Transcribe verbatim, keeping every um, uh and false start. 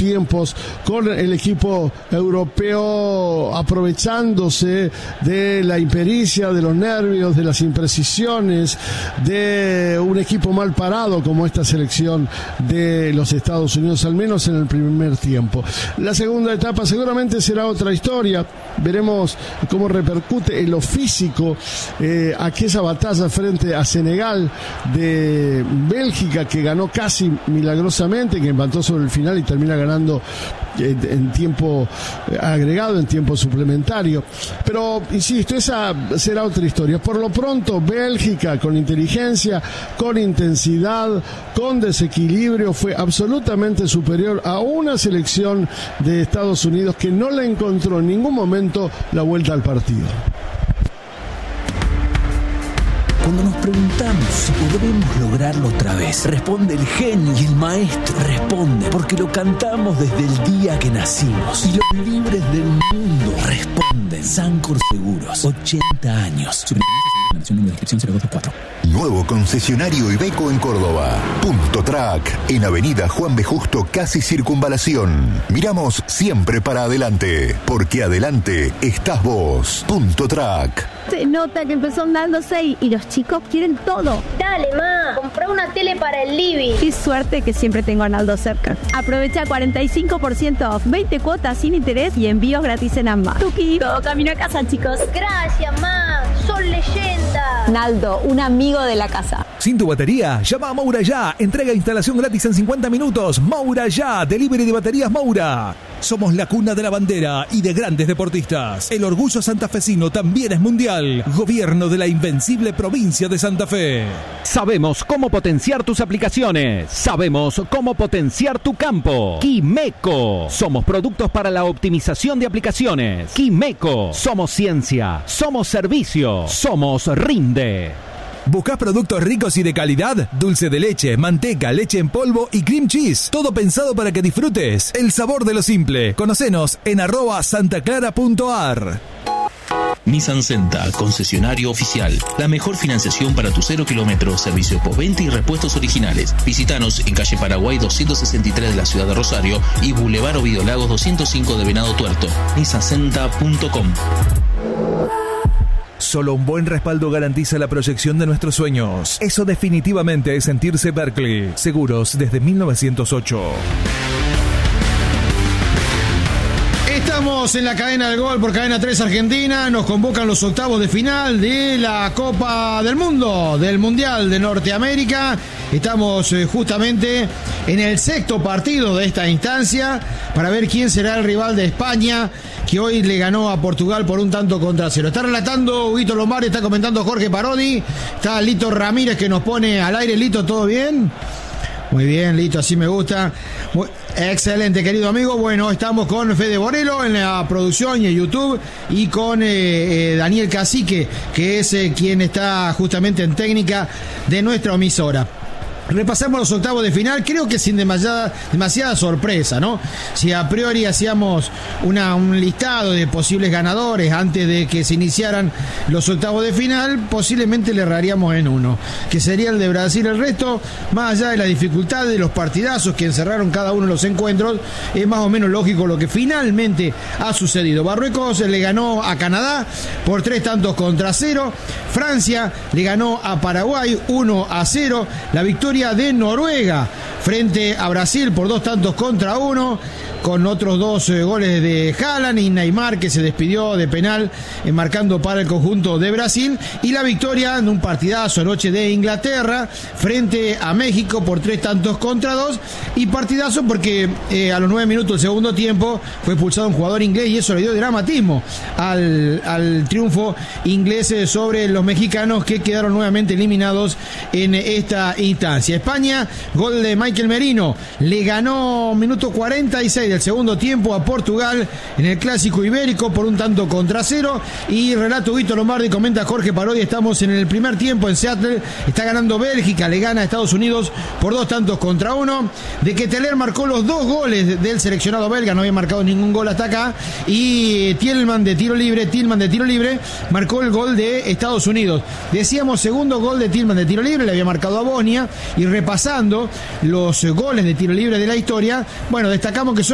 tiempos, con el equipo europeo aprovechándose de la impericia, de los nervios, de las imprecisiones, de un equipo mal parado como esta selección de los Estados Unidos, al menos en el primer tiempo. La segunda etapa seguramente será otra historia. Veremos cómo repercute en lo físico eh, aquella batalla frente a Senegal de Bélgica, que ganó casi milagrosamente, que empató sobre el final y termina ganando eh, en tiempo agregado, en tiempo suplementario. Pero insisto, esa será otra historia. Por lo pronto, Bélgica, con inteligencia, con intensidad, con desequilibrio, fue absolutamente superior a una selección de Estados Unidos que no le encontró en ningún momento la vuelta al partido. Cuando nos preguntamos si podremos lograrlo otra vez, responde el genio y el maestro. Responde porque lo cantamos desde el día que nacimos. Y los libres del mundo responden. Sancor Seguros, ochenta años. Número de inscripción cero dos cuatro. Nuevo concesionario Iveco en Córdoba. Punto Track, en Avenida Juan B. Justo, casi Circunvalación. Miramos siempre para adelante, porque adelante estás vos. Punto Track. Se nota que empezó andando seis y los chicos quieren todo. Dale, ma, compré una tele para el living. Qué suerte que siempre tengo a Naldo cerca. Aprovecha cuarenta y cinco por ciento off, veinte cuotas sin interés y envíos gratis en ambas. Tuki, todo camino a casa, chicos. Gracias, ma, son leyendas. Naldo, un amigo de la casa. ¿Sin tu batería? Llama a Moura Ya. Entrega e instalación gratis en cincuenta minutos. Moura Ya. Delivery de baterías Moura. Somos la cuna de la bandera y de grandes deportistas. El orgullo santafesino también es mundial. Gobierno de la invencible provincia de Santa Fe. Sabemos cómo potenciar tus aplicaciones. Sabemos cómo potenciar tu campo. Quimeco. Somos productos para la optimización de aplicaciones. Quimeco. Somos ciencia. Somos servicio. Somos Rinde. ¿Buscás productos ricos y de calidad? Dulce de leche, manteca, leche en polvo y cream cheese. Todo pensado para que disfrutes el sabor de lo simple. Conocenos en arroba santaclara.ar. Nissan Senta, concesionario oficial. La mejor financiación para tu cero kilómetros, servicio postventa y repuestos originales. Visítanos en calle Paraguay doscientos sesenta y tres de la ciudad de Rosario y Boulevard Ovidio Lagos doscientos cinco de Venado Tuerto. nissan senta punto com. Solo un buen respaldo garantiza la proyección de nuestros sueños. Eso definitivamente es sentirse Berkeley. Seguros desde mil novecientos ocho. Estamos en la cadena del gol por Cadena tres Argentina. Nos convocan los octavos de final de la Copa del Mundo, del Mundial de Norteamérica. Estamos eh, justamente en el sexto partido de esta instancia para ver quién será el rival de España, que hoy le ganó a Portugal por un tanto contra cero. Está relatando Huguito Lombardi, está comentando Jorge Parodi, está Lito Ramírez que nos pone al aire. Lito, ¿todo bien? Muy bien, Lito, así me gusta. Muy, excelente, querido amigo. Bueno, estamos con Fede Borelo en la producción y en YouTube y con eh, eh, Daniel Cacique, que es eh, quien está justamente en técnica de nuestra emisora. Repasamos los octavos de final, creo que sin demasiada, demasiada sorpresa, ¿no? Si a priori hacíamos una, un listado de posibles ganadores antes de que se iniciaran los octavos de final, posiblemente le erraríamos en uno, que sería el de Brasil. El resto, más allá de la dificultad de los partidazos que encerraron cada uno de los encuentros, es más o menos lógico lo que finalmente ha sucedido. Marruecos le ganó a Canadá por tres tantos contra cero. Francia le ganó a Paraguay uno a cero. La victoria de Noruega frente a Brasil por dos tantos contra uno, con otros dos eh, goles de Haaland y Neymar, que se despidió de penal eh, marcando para el conjunto de Brasil, y la victoria en un partidazo anoche de Inglaterra frente a México por tres tantos contra dos, y partidazo porque eh, a los nueve minutos del segundo tiempo fue expulsado un jugador inglés y eso le dio dramatismo al, al triunfo inglés sobre los mexicanos, que quedaron nuevamente eliminados en esta instancia. España, gol de Michael Merino, le ganó minuto cuarenta y seis del segundo tiempo a Portugal en el Clásico Ibérico por un tanto contra cero. Y relato Huguito Lombardi, comenta Jorge Parodi, estamos en el primer tiempo en Seattle, está ganando Bélgica, le gana a Estados Unidos por dos tantos contra uno. De Ketelaere marcó los dos goles del seleccionado belga, no había marcado ningún gol hasta acá, y Tielemans de tiro libre, Tielemans de tiro libre marcó el gol de Estados Unidos. Decíamos segundo gol de Tielemans de tiro libre, le había marcado a Bosnia. Y repasando los goles de tiro libre de la historia, bueno, destacamos que son